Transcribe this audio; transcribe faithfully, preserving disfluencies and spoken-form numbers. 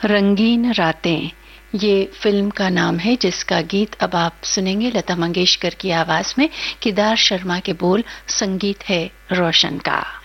रंगीन रातें, ये फिल्म का नाम है, जिसका गीत अब आप सुनेंगे लता मंगेशकर की आवाज में। केदार शर्मा के बोल, संगीत है रोशन का।